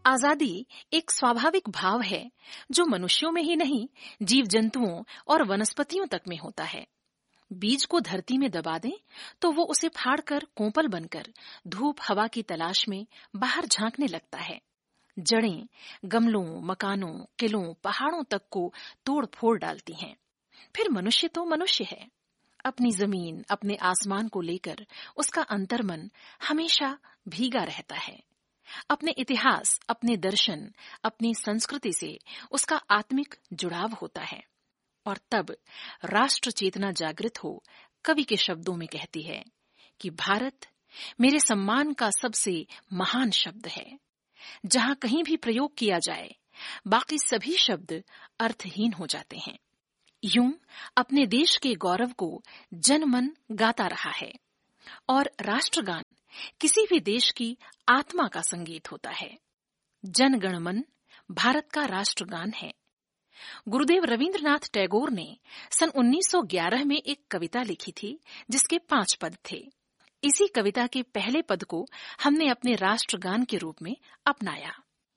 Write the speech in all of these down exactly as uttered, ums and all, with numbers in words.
आजादी एक स्वाभाविक भाव है जो मनुष्यों में ही नहीं, जीव जंतुओं और वनस्पतियों तक में होता है। बीज को धरती में दबा दें तो वो उसे फाड़कर कोंपल बनकर धूप हवा की तलाश में बाहर झांकने लगता है। जड़ें गमलों, मकानों, किलों, पहाड़ों तक को तोड़ फोड़ डालती हैं। फिर मनुष्य तो मनुष्य है। अपनी जमीन, अपने आसमान को लेकर उसका अंतर्मन हमेशा भीगा रहता है। अपने इतिहास, अपने दर्शन, अपनी संस्कृति से उसका आत्मिक जुड़ाव होता है। और तब राष्ट्र चेतना जागृत हो कवि के शब्दों में कहती है कि भारत मेरे सम्मान का सबसे महान शब्द है। जहां कहीं भी प्रयोग किया जाए, बाकी सभी शब्द अर्थहीन हो जाते हैं। यूं अपने देश के गौरव को जनमन गाता रहा है और राष्ट्रगान किसी भी देश की आत्मा का संगीत होता है। जन गण मन भारत का राष्ट्रगान है। गुरुदेव रविंद्रनाथ टैगोर ने सन उन्नीस सौ ग्यारह में एक कविता लिखी थी जिसके पांच पद थे। इसी कविता के पहले पद को हमने अपने राष्ट्रगान के रूप में अपनाया।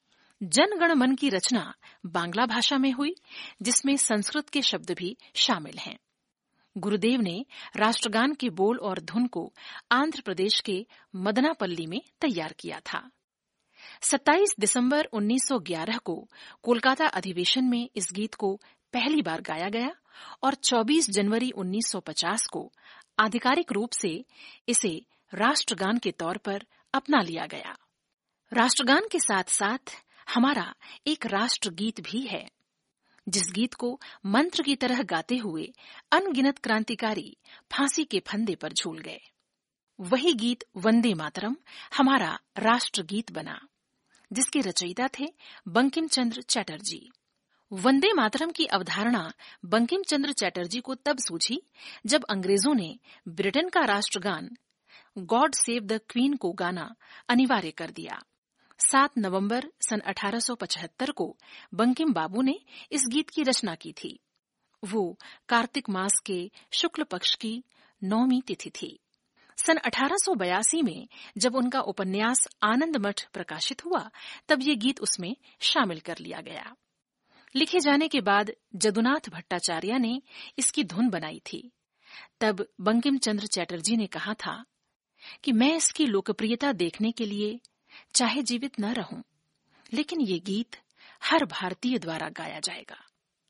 जन गण मन की रचना बांग्ला भाषा में हुई, जिसमें संस्कृत के शब्द भी शामिल हैं। गुरुदेव ने राष्ट्रगान के बोल और धुन को आंध्र प्रदेश के मदनापल्ली में तैयार किया था। सत्ताईस दिसंबर उन्नीस सौ ग्यारह को कोलकाता अधिवेशन में इस गीत को पहली बार गाया गया और चौबीस जनवरी उन्नीस सौ पचास को आधिकारिक रूप से इसे राष्ट्रगान के तौर पर अपना लिया गया। राष्ट्रगान के साथ साथ हमारा एक राष्ट्रगीत भी है, जिस गीत को मंत्र की तरह गाते हुए अनगिनत क्रांतिकारी फांसी के फंदे पर झूल गए। वही गीत वंदे मातरम हमारा राष्ट्रगीत बना, जिसके रचयिता थे बंकिम चंद्र चटर्जी। वंदे मातरम की अवधारणा बंकिम चंद्र चटर्जी को तब सूझी जब अंग्रेजों ने ब्रिटेन का राष्ट्रगान गॉड सेव द क्वीन को गाना अनिवार्य कर दिया। सात नवंबर सन अठारह सौ पचहत्तर को बंकिम बाबू ने इस गीत की रचना की थी। वो कार्तिक मास के शुक्ल पक्ष की नौवीं तिथि थी। सन अठारह सौ बयासी में जब उनका उपन्यास आनंद मठ प्रकाशित हुआ, तब ये गीत उसमें शामिल कर लिया गया। लिखे जाने के बाद जदुनाथ भट्टाचार्य ने इसकी धुन बनाई थी। तब बंकिम चंद्र चटर्जी ने कहा था कि मैं इसकी लोकप्रियता देखने के लिए चाहे जीवित न रहूं, लेकिन ये गीत हर भारतीय द्वारा गाया जाएगा।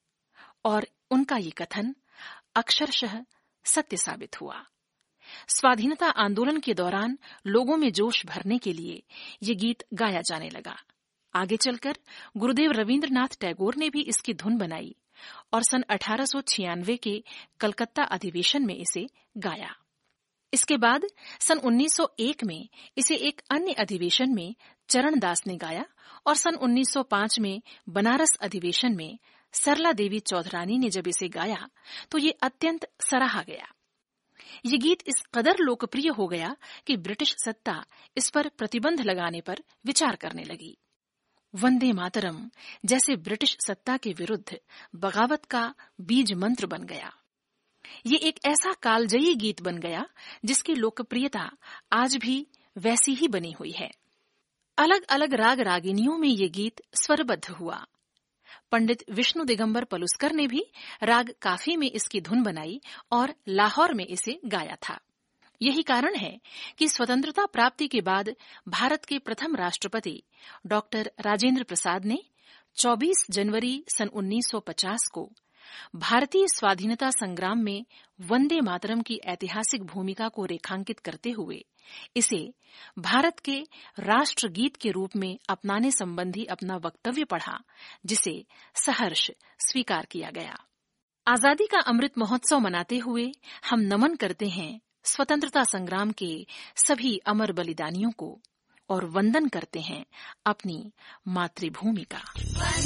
और उनका ये कथन अक्षरशः सत्य साबित हुआ। स्वाधीनता आंदोलन के दौरान लोगों में जोश भरने के लिए ये गीत गाया जाने लगा। आगे चलकर गुरुदेव रविंद्रनाथ टैगोर ने भी इसकी धुन बनाई और सन अठारह सौ छियानवे के कलकत्ता अधिवेशन में इसे गाया। इसके बाद सन उन्नीस सौ एक में इसे एक अन्य अधिवेशन में चरणदास ने गाया और सन उन्नीस सौ पाँच में बनारस अधिवेशन में सरला देवी चौधरानी ने जब इसे गाया तो ये अत्यंत सराहा गया। ये गीत इस कदर लोकप्रिय हो गया कि ब्रिटिश सत्ता इस पर प्रतिबंध लगाने पर विचार करने लगी। वंदे मातरम जैसे ब्रिटिश सत्ता के विरुद्ध बगावत का बीज मंत्र बन गया। ये एक ऐसा कालजयी गीत बन गया जिसकी लोकप्रियता आज भी वैसी ही बनी हुई है। अलग अलग राग रागिनियों में ये गीत स्वरबद्ध हुआ। पंडित विष्णु दिगंबर पलुस्कर ने भी राग काफी में इसकी धुन बनाई और लाहौर में इसे गाया था। यही कारण है कि स्वतंत्रता प्राप्ति के बाद भारत के प्रथम राष्ट्रपति डॉक्टर राजेंद्र प्रसाद ने चौबीस जनवरी सन उन्नीस सौ पचास को भारतीय स्वाधीनता संग्राम में वंदे मातरम की ऐतिहासिक भूमिका को रेखांकित करते हुए इसे भारत के राष्ट्रगीत के रूप में अपनाने संबंधी अपना वक्तव्य पढ़ा, जिसे सहर्ष स्वीकार किया गया। आजादी का अमृत महोत्सव मनाते हुए हम नमन करते हैं स्वतंत्रता संग्राम के सभी अमर बलिदानियों को और वंदन करते हैं अपनी मातृभूमि का।